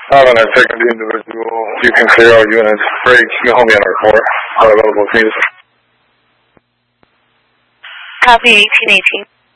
Island, I've taken the individual. You can clear all units. Break, you can hold me on a report. All available, please. Copy 1818.